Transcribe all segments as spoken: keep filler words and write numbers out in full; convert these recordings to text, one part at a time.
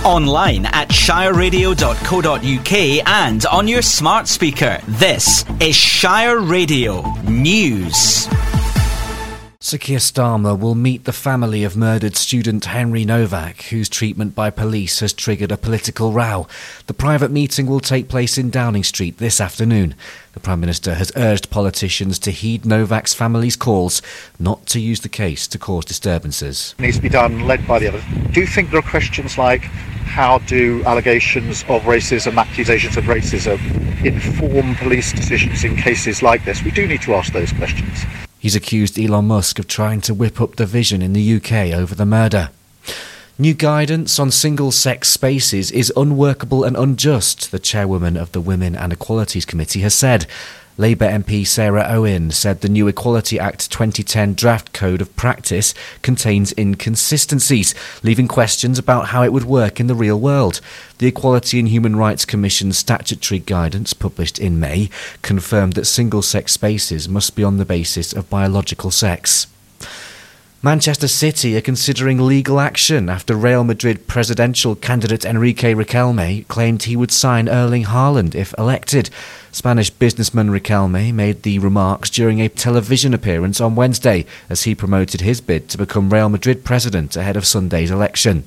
Online at shire radio dot co dot uk and on your smart speaker. This is Shire Radio News. Sir Keir Starmer will meet the family of murdered student Henry Novak, whose treatment by police has triggered a political row. The private meeting will take place in Downing Street this afternoon. The Prime Minister has urged politicians to heed Novak's family's calls not to use the case to cause disturbances. It needs to be done, led by the others. Do you think there are questions like how do allegations of racism, accusations of racism, inform police decisions in cases like this? We do need to ask those questions. He's accused Elon Musk of trying to whip up division in the U K over the murder. New guidance on single-sex spaces is unworkable and unjust, the chairwoman of the Women and Equalities Committee has said. Labour M P Sarah Owen said the new Equality Act twenty ten draft code of practice contains inconsistencies, leaving questions about how it would work in the real world. The Equality and Human Rights Commission's statutory guidance, published in May, confirmed that single-sex spaces must be on the basis of biological sex. Manchester City are considering legal action after Real Madrid presidential candidate Enrique Riquelme claimed he would sign Erling Haaland if elected. Spanish businessman Riquelme made the remarks during a television appearance on Wednesday as he promoted his bid to become Real Madrid president ahead of Sunday's election.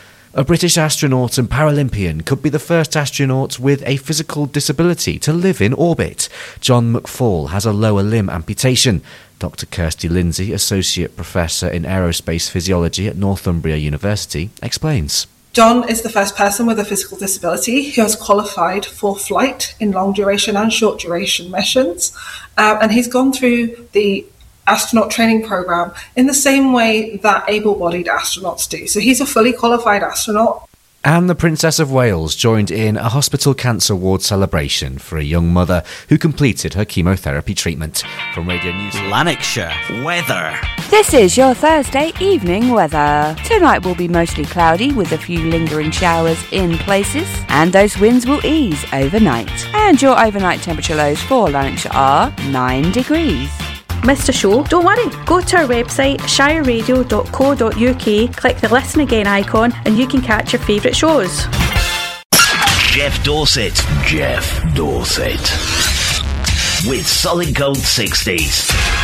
A British astronaut and Paralympian could be the first astronaut with a physical disability to live in orbit. John McFall has a lower limb amputation. Doctor Kirsty Lindsay, Associate Professor in Aerospace Physiology at Northumbria University, explains. John is the first person with a physical disability who has qualified for flight in long duration and short duration missions, uh, and he's gone through the astronaut training program in the same way that able-bodied astronauts do. So he's a fully qualified astronaut. And the Princess of Wales joined in a hospital cancer ward celebration for a young mother who completed her chemotherapy treatment. From Radio News Lanarkshire weather. This is your Thursday evening weather. Tonight will be mostly cloudy with a few lingering showers in places, and those winds will ease overnight. And your overnight temperature lows for Lanarkshire are nine degrees. Missed a show? Don't worry, go to our website shire radio dot co dot uk, click the listen again icon and you can catch your favourite shows. Jeff Dorset. Jeff Dorset. With Solid Gold sixties.